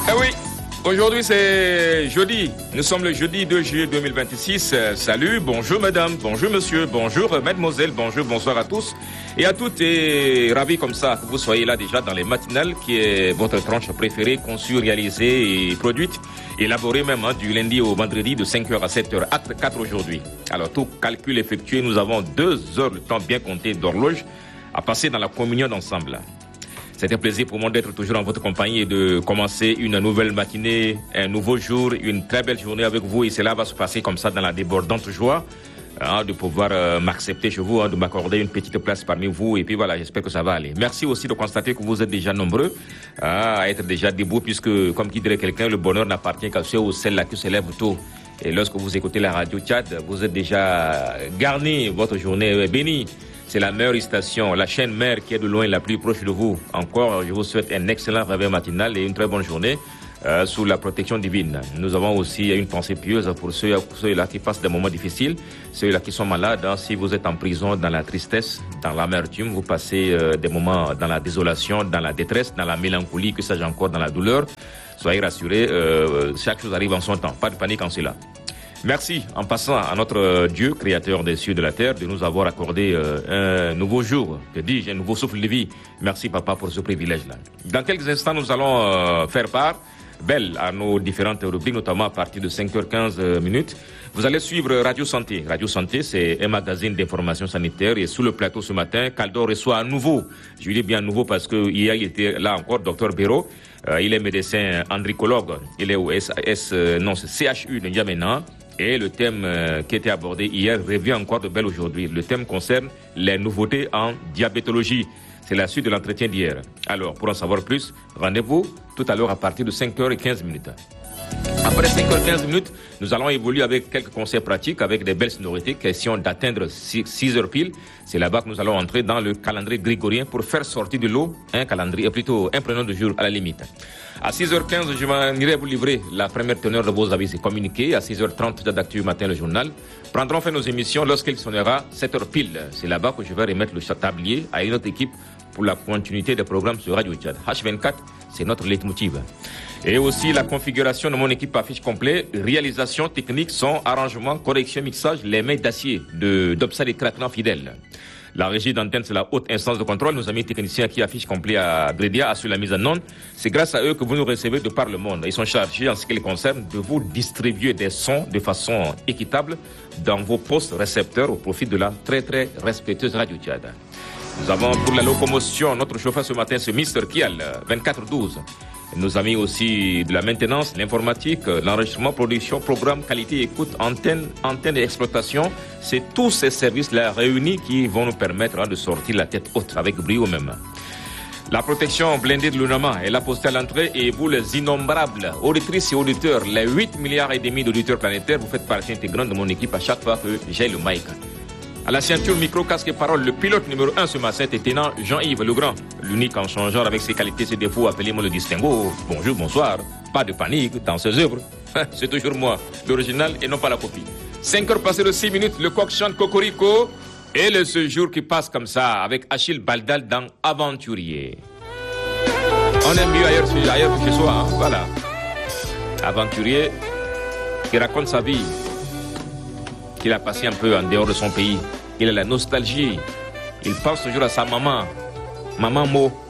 Eh oui, aujourd'hui c'est jeudi. Nous sommes le jeudi 2 juillet 2026. Salut, bonjour madame, bonjour monsieur, bonjour mademoiselle, bonjour, bonsoir à tous et à toutes. Et ravi comme ça que vous soyez là déjà dans les matinales, qui est votre tranche préférée, conçue, réalisée et produite, élaborée même du lundi au vendredi de 5h à 7h. Acte 4 aujourd'hui. Alors tout calcul effectué, nous avons 2 heures de temps bien compté d'horloge à passer dans la communion d'ensemble. C'est un plaisir pour moi d'être toujours en votre compagnie et de commencer une nouvelle matinée, un nouveau jour, une très belle journée avec vous. Et cela va se passer comme ça dans la débordante joie de pouvoir m'accepter chez vous, de m'accorder une petite place parmi vous. Et puis voilà, j'espère que ça va aller. Merci aussi de constater que vous êtes déjà nombreux à être déjà debout, puisque, comme qui dirait quelqu'un, le bonheur n'appartient qu'à ceux ou celles-là qui se lèvent tôt. Et lorsque vous écoutez la radio Tchad, vous êtes déjà garni, votre journée est bénie. C'est la meilleure station, la chaîne mère qui est de loin la plus proche de vous. Encore, je vous souhaite un excellent réveil matinal et une très bonne journée sous la protection divine. Nous avons aussi une pensée pieuse pour ceux-là qui passent des moments difficiles, ceux-là qui sont malades. Si vous êtes en prison, dans la tristesse, dans l'amertume, vous passez des moments dans la désolation, dans la détresse, dans la mélancolie, que sais-je encore, dans la douleur. Soyez rassurés, chaque chose arrive en son temps. Pas de panique en cela. Merci en passant à notre Dieu, créateur des cieux et de la terre, de nous avoir accordé un nouveau jour, que dis-je, un nouveau souffle de vie. Merci papa pour ce privilège-là. Dans quelques instants, nous allons faire part belle à nos différentes rubriques, notamment à partir de 5h15 minutes. Vous allez suivre Radio Santé. Radio Santé, c'est un magazine d'information sanitaire. Et sous le plateau ce matin, Caldo reçoit à nouveau, je dis bien à nouveau parce que hier il était là encore, Dr Béraud. Il est médecin andricologue. Il est au CHU de N'Djamena. Et le thème qui était abordé hier revient encore de belle aujourd'hui. Le thème concerne les nouveautés en diabétologie. C'est la suite de l'entretien d'hier. Alors, pour en savoir plus, rendez-vous tout à l'heure à partir de 5h15 minutes. Après 5h15 minutes, nous allons évoluer avec quelques conseils pratiques, avec des belles sonorités, question d'atteindre 6h pile. C'est là-bas que nous allons entrer dans le calendrier grégorien pour faire sortir de l'eau un calendrier, plutôt un prénom de jour à la limite. À 6h15, je m'en irai vous livrer la première teneur de vos avis et communiqués. À 6h30, d'actu matin, le journal. Prendrons fin nos émissions lorsqu'il sonnera 7h pile. C'est là-bas que je vais remettre le tablier à une autre équipe pour la continuité des programmes sur Radio Tchad. H24, c'est notre leitmotiv. Et aussi la configuration de mon équipe affiche complet, réalisation technique, son, arrangement, correction, mixage, les mains d'acier d'Obsal et Craquenant fidèles. La régie d'antenne, c'est la haute instance de contrôle. Nos amis techniciens qui affichent complet à Grédia assurent la mise en onde. C'est grâce à eux que vous nous recevez de par le monde. Ils sont chargés, en ce qui les concerne, de vous distribuer des sons de façon équitable dans vos postes récepteurs au profit de la très très respectueuse Radio Tchad. Nous avons pour la locomotion, notre chauffeur ce matin, c'est Mr. Kial, 2412. Nos amis aussi de la maintenance, l'informatique, l'enregistrement, production, programme, qualité, écoute, antenne et exploitation. C'est tous ces services-là réunis qui vont nous permettre de sortir la tête haute avec brio même. La protection blindée de l'UNAMA est là postée à l'entrée et vous, les innombrables auditrices et auditeurs, les 8 milliards et demi d'auditeurs planétaires, vous faites partie intégrante de mon équipe à chaque fois que j'ai le mic. À la ceinture, micro, casque et parole, le pilote numéro 1 ce matin est tenant Jean-Yves Legrand. L'unique en son genre avec ses qualités, ses défauts, appelez-moi le distinguo. Bonjour, bonsoir. Pas de panique dans ses œuvres. C'est toujours moi, l'original et non pas la copie. 5h passées de 6 minutes, le coq chante Cocorico. Et le séjour qui passe comme ça avec Achille Baldal dans Aventurier. On aime mieux ailleurs que chez soi, hein? Voilà. Aventurier qui raconte sa vie, qu'il a passé un peu en dehors de son pays. Il a la nostalgie. Il pense toujours à sa maman. Maman Mo.